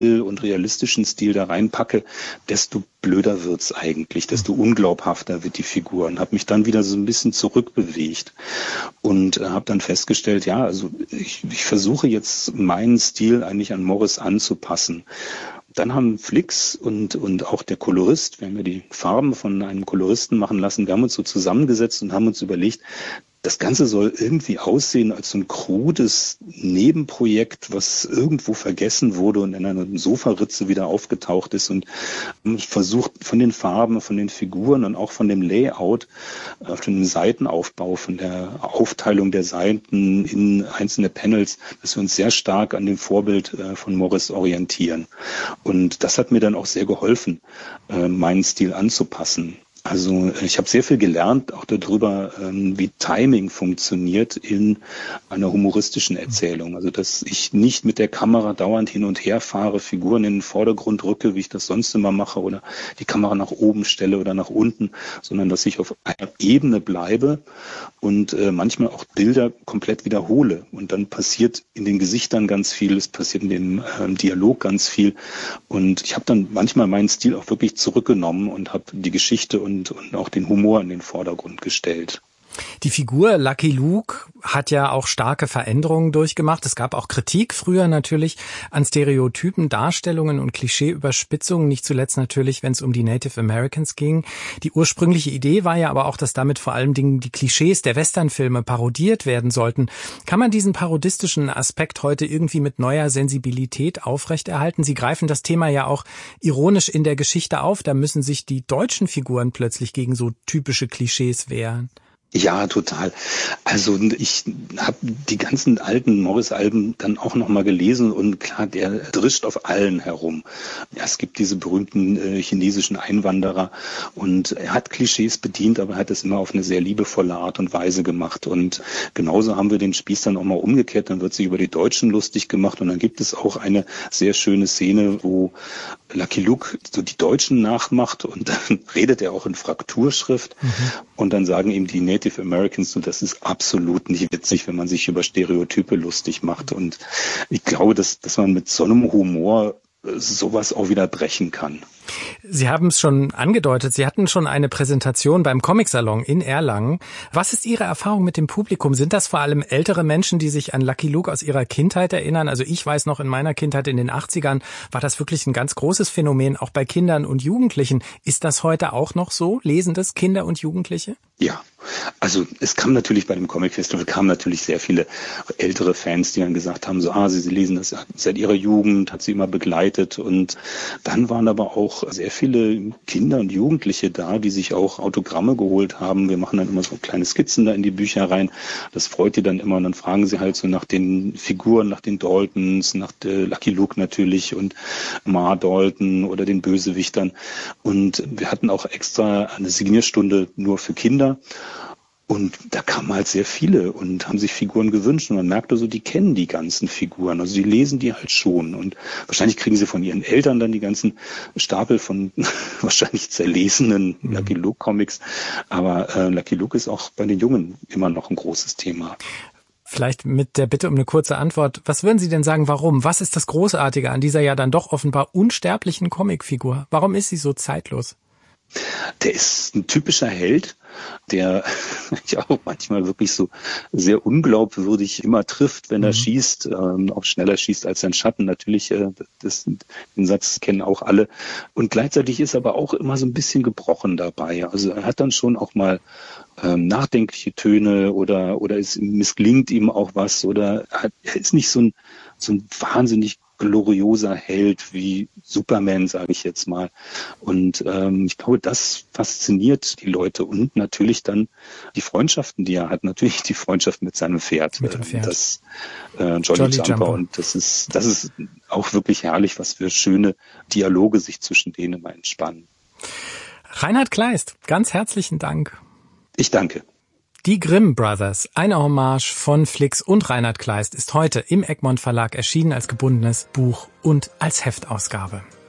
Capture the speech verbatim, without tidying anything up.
und realistischen Stil da reinpacke, desto blöder wird's eigentlich, desto unglaubhafter wird die Figur, und habe mich dann wieder so ein bisschen zurückbewegt und äh, habe dann festgestellt, ja, also ich, ich versuche jetzt meinen Stil eigentlich an Morris anzupassen. Dann haben Flix und und auch der Kolorist, wir haben ja die Farben von einem Koloristen machen lassen, wir haben uns so zusammengesetzt und haben uns überlegt, das Ganze soll irgendwie aussehen als so ein krudes Nebenprojekt, was irgendwo vergessen wurde und in einer Sofaritze wieder aufgetaucht ist, und versucht von den Farben, von den Figuren und auch von dem Layout, von dem Seitenaufbau, von der Aufteilung der Seiten in einzelne Panels, dass wir uns sehr stark an dem Vorbild von Morris orientieren. Und das hat mir dann auch sehr geholfen, meinen Stil anzupassen. Also ich habe sehr viel gelernt, auch darüber, wie Timing funktioniert in einer humoristischen Erzählung. Also dass ich nicht mit der Kamera dauernd hin und her fahre, Figuren in den Vordergrund rücke, wie ich das sonst immer mache, oder die Kamera nach oben stelle oder nach unten, sondern dass ich auf einer Ebene bleibe und manchmal auch Bilder komplett wiederhole. Und dann passiert in den Gesichtern ganz viel, es passiert in dem Dialog ganz viel. Und ich habe dann manchmal meinen Stil auch wirklich zurückgenommen und habe die Geschichte und Und, und auch den Humor in den Vordergrund gestellt. Die Figur Lucky Luke hat ja auch starke Veränderungen durchgemacht. Es gab auch Kritik früher natürlich an Stereotypen, Darstellungen und Klischeeüberspitzungen, nicht zuletzt natürlich, wenn es um die Native Americans ging. Die ursprüngliche Idee war ja aber auch, dass damit vor allen Dingen die Klischees der Westernfilme parodiert werden sollten. Kann man diesen parodistischen Aspekt heute irgendwie mit neuer Sensibilität aufrechterhalten? Sie greifen das Thema ja auch ironisch in der Geschichte auf. Da müssen sich die deutschen Figuren plötzlich gegen so typische Klischees wehren. Ja, total. Also ich habe die ganzen alten Morris-Alben dann auch nochmal gelesen, und klar, der drischt auf allen herum. Ja, es gibt diese berühmten äh, chinesischen Einwanderer, und er hat Klischees bedient, aber er hat es immer auf eine sehr liebevolle Art und Weise gemacht. Und genauso haben wir den Spieß dann auch mal umgekehrt, dann wird sich über die Deutschen lustig gemacht, und dann gibt es auch eine sehr schöne Szene, wo Lucky Luke so die Deutschen nachmacht, und dann redet er auch in Frakturschrift, mhm. und dann sagen ihm die Native Americans, und das ist absolut nicht witzig, wenn man sich über Stereotype lustig macht. Und ich glaube, dass, dass man mit so einem Humor sowas auch wieder brechen kann. Sie haben es schon angedeutet, Sie hatten schon eine Präsentation beim Comic-Salon in Erlangen. Was ist Ihre Erfahrung mit dem Publikum? Sind das vor allem ältere Menschen, die sich an Lucky Luke aus ihrer Kindheit erinnern? Also ich weiß noch, in meiner Kindheit in den achtzigern war das wirklich ein ganz großes Phänomen, auch bei Kindern und Jugendlichen. Ist das heute auch noch so? Lesen das Kinder und Jugendliche? Ja, also es kam natürlich bei dem Comic Festival kamen natürlich sehr viele ältere Fans, die dann gesagt haben, so, ah, sie, sie lesen das seit ihrer Jugend, hat sie immer begleitet. Und dann waren aber auch sehr viele Kinder und Jugendliche da, die sich auch Autogramme geholt haben. Wir machen dann immer so kleine Skizzen da in die Bücher rein. Das freut die dann immer, und dann fragen sie halt so nach den Figuren, nach den Daltons, nach der Lucky Luke natürlich und Ma Dalton oder den Bösewichtern. Und wir hatten auch extra eine Signierstunde nur für Kinder. Und da kamen halt sehr viele und haben sich Figuren gewünscht, und man merkte so, die kennen die ganzen Figuren, also die lesen die halt schon, und wahrscheinlich kriegen sie von ihren Eltern dann die ganzen Stapel von wahrscheinlich zerlesenen mhm. Lucky Luke Comics, aber äh, Lucky Luke ist auch bei den Jungen immer noch ein großes Thema. Vielleicht mit der Bitte um eine kurze Antwort. Was würden Sie denn sagen, warum? Was ist das Großartige an dieser ja dann doch offenbar unsterblichen Comicfigur? Warum ist sie so zeitlos? Der ist ein typischer Held, der ja auch manchmal wirklich so sehr unglaubwürdig immer trifft, wenn er mhm. schießt, ähm, auch schneller schießt als sein Schatten. Natürlich, äh, das, den Satz kennen auch alle. Und gleichzeitig ist aber auch immer so ein bisschen gebrochen dabei. Also er hat dann schon auch mal ähm, nachdenkliche Töne, oder oder es misslingt ihm auch was, oder er, hat, er ist nicht so ein so ein wahnsinnig glorioser Held wie Superman, sage ich jetzt mal. Und ähm, ich glaube, das fasziniert die Leute, und natürlich dann die Freundschaften, die er hat. Natürlich die Freundschaft mit seinem Pferd, mit dem Pferd. das äh, Jolly, Jolly Jumper. Jumper. Und das ist das ist auch wirklich herrlich, was für schöne Dialoge sich zwischen denen immer entspannen. Reinhard Kleist, ganz herzlichen Dank. Ich danke. Die Grimm Brothers, eine Hommage von Flix und Reinhard Kleist, ist heute im Egmont Verlag erschienen als gebundenes Buch und als Heftausgabe.